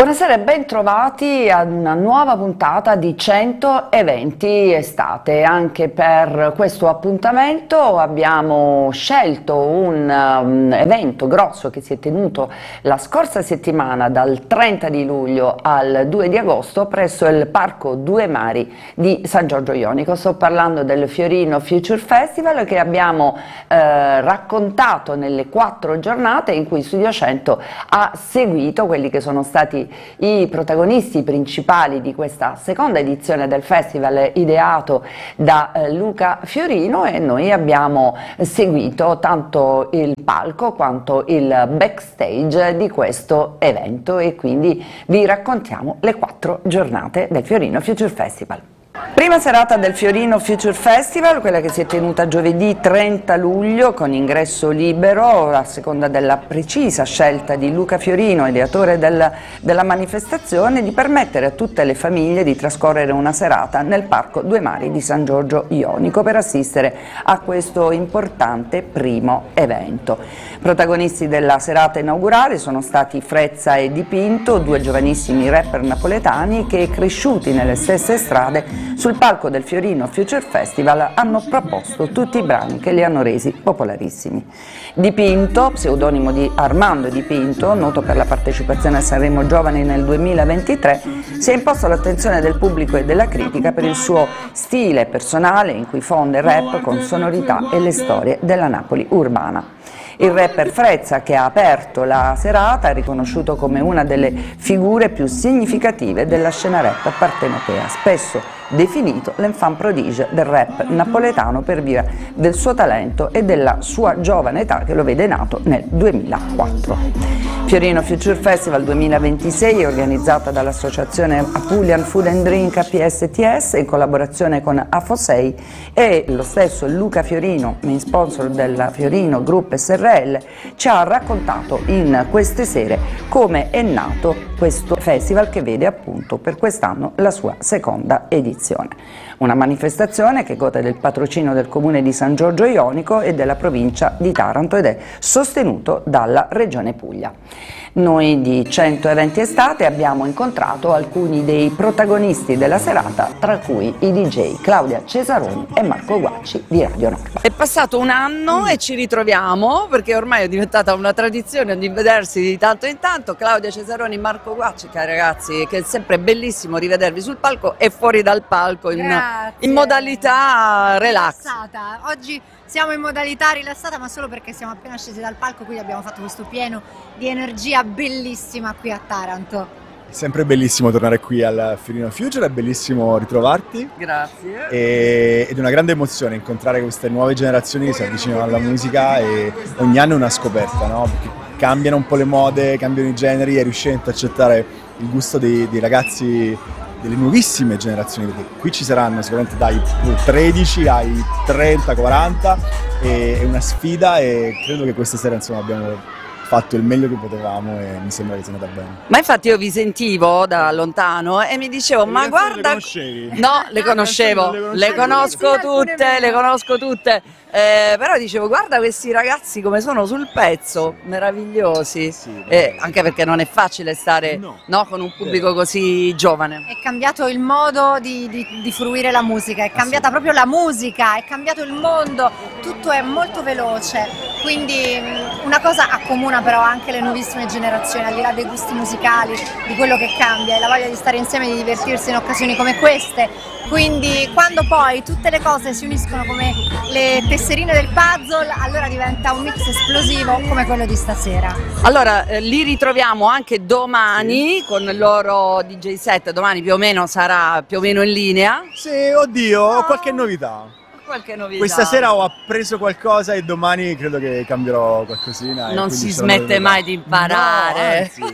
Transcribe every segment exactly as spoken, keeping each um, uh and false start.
Buonasera e ben trovati a una nuova puntata di cento eventi estate. Anche per questo appuntamento abbiamo scelto un um, evento grosso che si è tenuto la scorsa settimana dal trenta di luglio al due di agosto presso il Parco Due Mari di San Giorgio Ionico. Sto parlando del Fiorino Future Festival che abbiamo eh, raccontato nelle quattro giornate in cui Studio cento ha seguito quelli che sono stati i protagonisti principali di questa seconda edizione del festival ideato da eh, Luca Fiorino, e noi abbiamo seguito tanto il palco quanto il backstage di questo evento e quindi vi raccontiamo le quattro giornate del Fiorino Future Festival. Prima serata del Fiorino Future Festival, quella che si è tenuta giovedì trenta luglio con ingresso libero, a seconda della precisa scelta di Luca Fiorino, ideatore del, della manifestazione, di permettere a tutte le famiglie di trascorrere una serata nel Parco Due Mari di San Giorgio Ionico per assistere a questo importante primo evento. Protagonisti della serata inaugurale sono stati Frezza e Dipinto, due giovanissimi rapper napoletani che, cresciuti nelle stesse strade, sul palco del Fiorino Future Festival hanno proposto tutti i brani che li hanno resi popolarissimi. Dipinto, pseudonimo di Armando Dipinto, noto per la partecipazione a Sanremo Giovani nel duemilaventitré, si è imposto all'attenzione del pubblico e della critica per il suo stile personale in cui fonde rap con sonorità e le storie della Napoli urbana. Il rapper Frezza, che ha aperto la serata, è riconosciuto come una delle figure più significative della scena rap partenopea, spesso definito l'enfant prodige del rap napoletano per via del suo talento e della sua giovane età che lo vede nato nel duemilaquattro. Fiorino Future Festival duemilaventisei è organizzata dall'associazione Apulian Food and Drink A P S T S in collaborazione con A F O sei, e lo stesso Luca Fiorino, main sponsor della Fiorino Group S R L, ci ha raccontato in queste sere come è nato questo festival che vede appunto per quest'anno la sua seconda edizione. Una manifestazione che gode del patrocinio del comune di San Giorgio Ionico e della provincia di Taranto ed è sostenuto dalla Regione Puglia. Noi di cento eventi estate abbiamo incontrato alcuni dei protagonisti della serata, tra cui i D J Claudia Cesaroni e Marco Guacci di Radio Norba. È passato un anno e ci ritroviamo perché ormai è diventata una tradizione di vedersi di tanto in tanto. Claudia Cesaroni e Marco Guacci, cari ragazzi, che è sempre bellissimo rivedervi sul palco e fuori dal palco in, in modalità relax. Rilassata. Oggi siamo in modalità rilassata, ma solo perché siamo appena scesi dal palco, quindi abbiamo fatto questo pieno di energia bellissima qui a Taranto. È sempre bellissimo tornare qui al Fiorino Future, è bellissimo ritrovarti. Grazie. E, ed è una grande emozione incontrare queste nuove generazioni che si avvicinano alla musica, e ogni anno è una scoperta, no? Perché cambiano un po' le mode, cambiano i generi, e riuscire a intercettare il gusto dei, dei ragazzi, delle nuovissime generazioni, perché qui ci saranno sicuramente dai tredici ai trenta quaranta, e è una sfida, e credo che questa sera insomma abbiamo fatto il meglio che potevamo e mi sembra che sia andata bene. Ma infatti io vi sentivo da lontano e mi dicevo, ma guarda... Le conoscevi? No, le conoscevo, le, le conosco tutte, le conosco tutte. Eh, però dicevo, guarda questi ragazzi come sono sul pezzo, meravigliosi, sì, eh, anche perché non è facile stare no. No, con un pubblico così giovane. È cambiato il modo di, di, di fruire la musica, è cambiata proprio la musica, è cambiato il mondo, tutto è molto veloce, quindi una cosa accomuna però anche le nuovissime generazioni, al di là dei gusti musicali, di quello che cambia, è la voglia di stare insieme, di divertirsi in occasioni come queste. Quindi quando poi tutte le cose si uniscono come le tesserine del puzzle, allora diventa un mix esplosivo come quello di stasera. Allora, eh, li ritroviamo anche domani sì. Con il loro D J set, domani più o meno sarà più o meno in linea. Sì, oddio, ho qualche novità. Qualche novità. Questa sera ho appreso qualcosa e domani credo che cambierò qualcosina. Non si smette mai di imparare. No,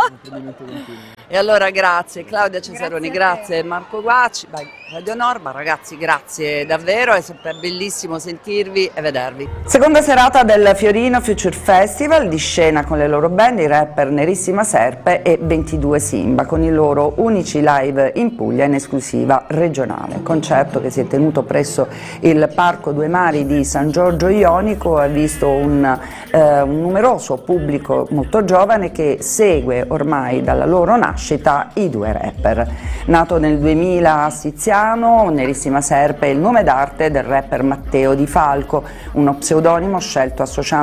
anzi, e allora grazie Claudia Cesaroni, Grazie, grazie Marco Guacci, vai, Radio Norba, ragazzi grazie davvero, è sempre bellissimo sentirvi e vedervi. Seconda serata del Fiorino Future Festival, di scena con le loro band i rapper Nerissima Serpe e ventidue Simba, con i loro unici live in Puglia in esclusiva regionale. Concerto che si è tenuto presso il Parco Due Mari di San Giorgio Ionico, ha visto un, eh, un numeroso pubblico molto giovane che segue ormai dalla loro nascita nascita I Due Rapper. Nato nel duemila a Siziano, Nerissima Serpe è il nome d'arte del rapper Matteo Di Falco, uno pseudonimo scelto associando